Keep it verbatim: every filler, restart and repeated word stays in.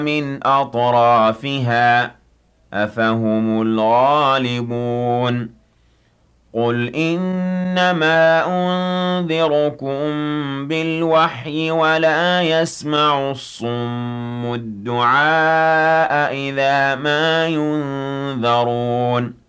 من أطرافها أفهم الغالبون قل إنما أنذركم بالوحي ولا يسمع الصم الدعاء إذا ما ينذرون